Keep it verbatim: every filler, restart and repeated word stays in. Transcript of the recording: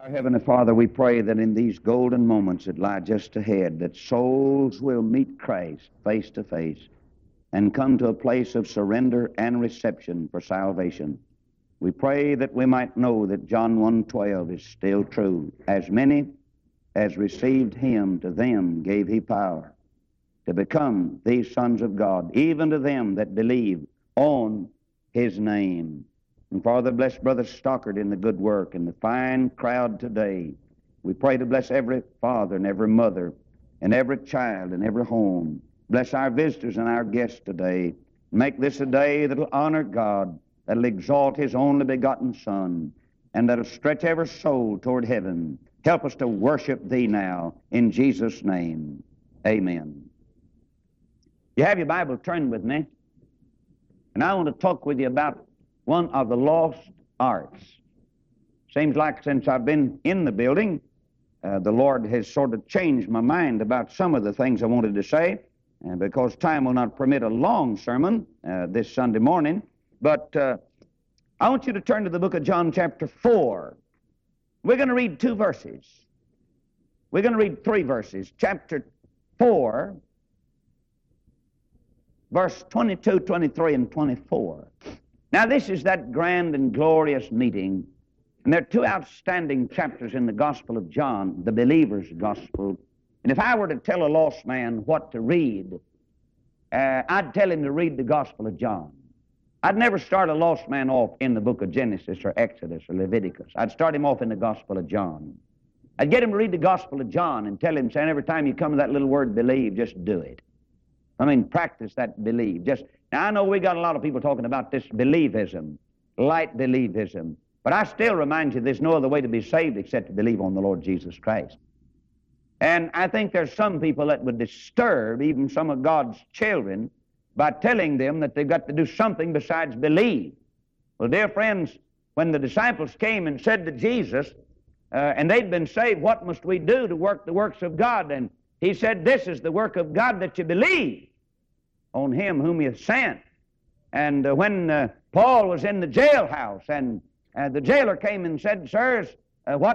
Our Heavenly Father, we pray that in these golden moments that lie just ahead, that souls will meet Christ face to face and come to a place of surrender and reception for salvation. We pray that we might know that John one twelve is still true. As many as received him, to them gave he power to become these sons of God, even to them that believe on his name. And Father, bless Brother Stockard in the good work and the fine crowd today. We pray to bless every father and every mother and every child and every home. Bless our visitors and our guests today. Make this a day that will honor God, that will exalt his only begotten Son, and that will stretch every soul toward heaven. Help us to worship thee now in Jesus' name. Amen. You have your Bible turned with me, and I want to talk with you about one of the lost arts. Seems like since I've been in the building, uh, the Lord has sort of changed my mind about some of the things I wanted to say, and because time will not permit a long sermon uh, this Sunday morning. But uh, I want you to turn to the book of John chapter four. We're going to read two verses. We're going to read three verses. Chapter four, verse twenty-two, twenty-three, and twenty-four. Now, this is that grand and glorious meeting, and there are two outstanding chapters in the Gospel of John, the believer's gospel. And if I were to tell a lost man what to read, uh, I'd tell him to read the Gospel of John. I'd never start a lost man off in the book of Genesis or Exodus or Leviticus. I'd start him off in the Gospel of John. I'd get him to read the Gospel of John and tell him, saying, every time you come to that little word believe, just do it. I mean, practice that believe. Just now, I know we got a lot of people talking about this believism, light believism, but I still remind you there's no other way to be saved except to believe on the Lord Jesus Christ. And I think there's some people that would disturb even some of God's children by telling them that they've got to do something besides believe. Well, dear friends, when the disciples came and said to Jesus, uh, and they'd been saved, what must we do to work the works of God? And he said, this is the work of God, that you believe on him whom he hath sent. And uh, when uh, Paul was in the jailhouse, and uh, the jailer came and said, sirs, uh, what